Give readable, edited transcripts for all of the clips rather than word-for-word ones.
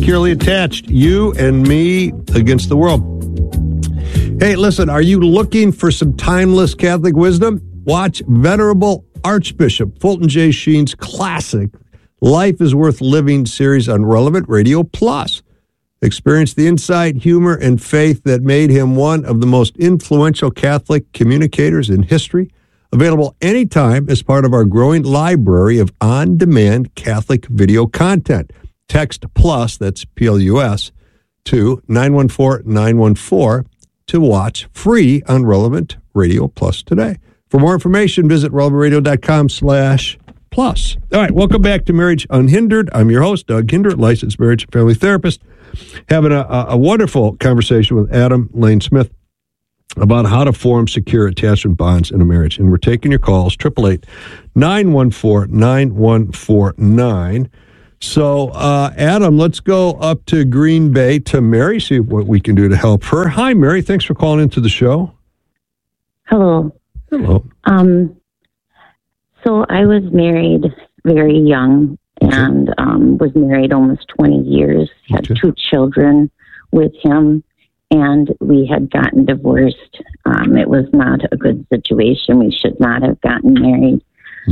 securely attached. You and me against the world. Hey, listen, are you looking for some timeless Catholic wisdom? Watch Venerable Archbishop Fulton J. Sheen's classic Life is Worth Living series on Relevant Radio Plus. Experience the insight, humor, and faith that made him one of the most influential Catholic communicators in history. Available anytime as part of our growing library of on-demand Catholic video content. Text PLUS, that's P-L-U-S, to 914-914 to watch free on Relevant Radio Plus today. For more information, visit relevantradio.com/plus. All right, welcome back to Marriage Unhindered. I'm your host, Doug Hindert, licensed marriage and family therapist, having a wonderful conversation with Adam Lane Smith about how to form secure attachment bonds in a marriage. And we're taking your calls, 888-914-9149. So, Adam, let's go up to Green Bay to Mary, see what we can do to help her. Hi, Mary. Thanks for calling into the show. Hello. Hello. So I was married very young and was married almost 20 years, had 2 children with him, and we had gotten divorced. It was not a good situation. We should not have gotten married.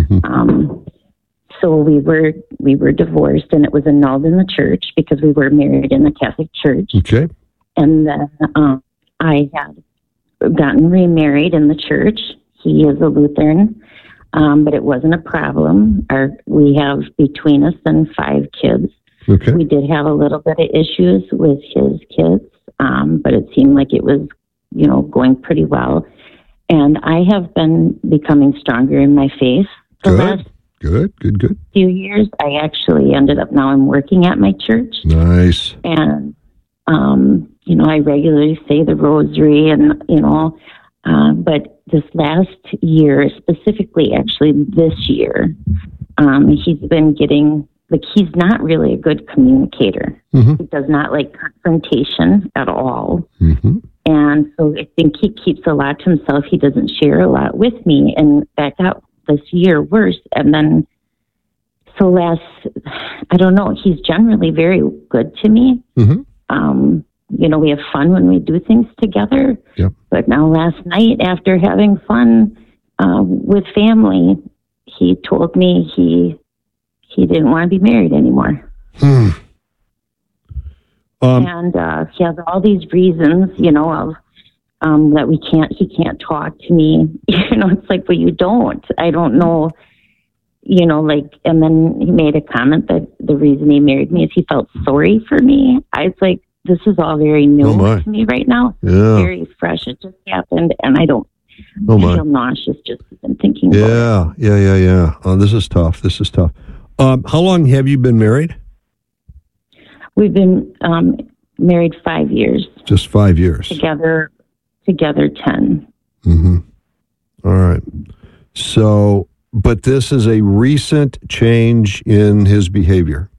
So we were divorced, and it was annulled in the church because we were married in the Catholic Church. Okay. And then I had gotten remarried in the church. He is a Lutheran, but it wasn't a problem. We have between us then 5 kids. Okay. We did have a little bit of issues with his kids, but it seemed like it was, going pretty well. And I have been becoming stronger in my faith. Good. Few years, I actually ended up now I'm working at my church. Nice. And, I regularly say the rosary and, but this last year, specifically actually this year, he's been getting, he's not really a good communicator. He does not like confrontation at all. And so I think he keeps a lot to himself. He doesn't share a lot with me. And that got this year worse. And then, I don't know, he's generally very good to me. We have fun when we do things together. Yep. But now last night, after having fun with family, he told me he didn't want to be married anymore. And he has all these reasons, of that he can't talk to me. It's like, well, you don't. I don't know, and then he made a comment that the reason he married me is he felt sorry for me. I was like, this is all very new to me right now. Yeah. Very fresh. It just happened, and I feel nauseous just even thinking about it. Yeah. Oh, this is tough. How long have you been married? We've been married 5 years. Just 5 years. Together 10. All right. So, but this is a recent change in his behavior.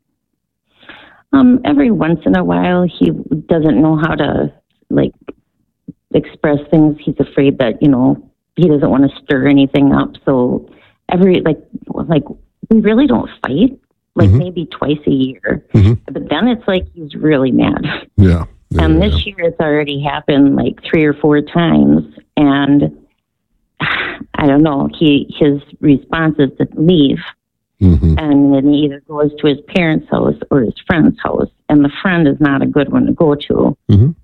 Every once in a while, he doesn't know how to express things. He's afraid that he doesn't want to stir anything up. So we really don't fight. Maybe twice a year, but then it's like he's really mad. Yeah. And this year it's already happened 3 or 4 times, and I don't know. His response is to leave. And then he either goes to his parents' house or his friend's house, and the friend is not a good one to go to.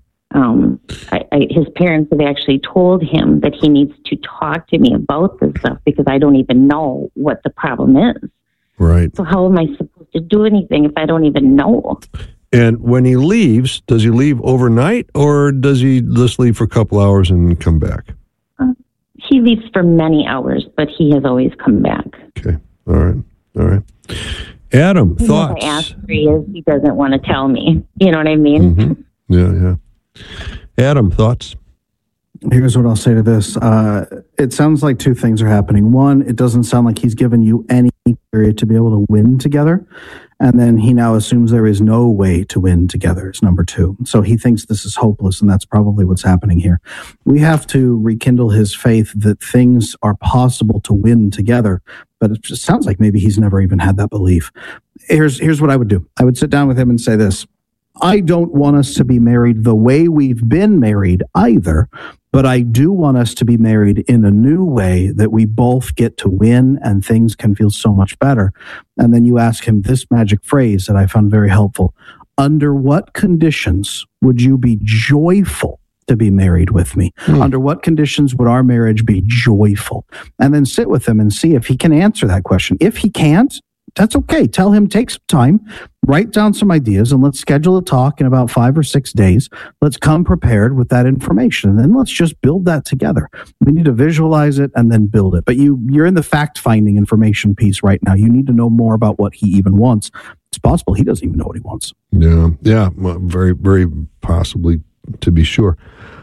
His parents have actually told him that he needs to talk to me about this stuff because I don't even know what the problem is. Right. So how am I supposed to do anything if I don't even know? And when he leaves, does he leave overnight, or does he just leave for a couple hours and come back? He leaves for many hours, but he has always come back. Okay. All right. Adam, thoughts? I asked he doesn't want to tell me. You know what I mean? Yeah. Adam, thoughts? Here's what I'll say to this. It sounds like 2 things are happening. One, it doesn't sound like he's given you any period to be able to win together. And then he now assumes there is no way to win together is number 2. So he thinks this is hopeless, and that's probably what's happening here. We have to rekindle his faith that things are possible to win together, but it just sounds like maybe he's never even had that belief. here's what I would do. I would sit down with him and say this. I don't want us to be married the way we've been married either, but I do want us to be married in a new way that we both get to win and things can feel so much better. And then you ask him this magic phrase that I found very helpful. Under what conditions would you be joyful to be married with me? Under what conditions would our marriage be joyful? And then sit with him and see if he can answer that question. If he can't, that's okay. Tell him, take some time, write down some ideas, and let's schedule a talk in about 5 or 6 days. Let's come prepared with that information, and then let's just build that together. We need to visualize it and then build it. But you're in the fact-finding information piece right now. You need to know more about what he even wants. It's possible he doesn't even know what he wants. Yeah, well, very, very possibly, to be sure.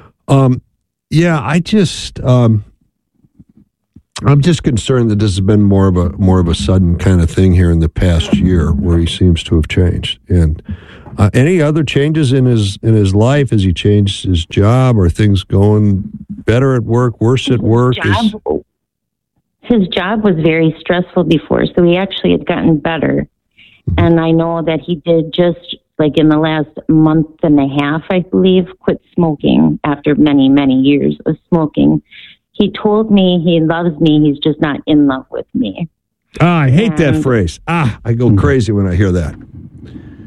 I'm just concerned that this has been more of a sudden kind of thing here in the past year, where he seems to have changed. And any other changes in his life? Has he changed his job? Are things going better at work, worse at work? His job was very stressful before, so he actually had gotten better. Mm-hmm. And I know that he did just like in the last month and a half, I believe, quit smoking after many, many years of smoking. He told me he loves me. He's just not in love with me. I hate that phrase. I go crazy when I hear that.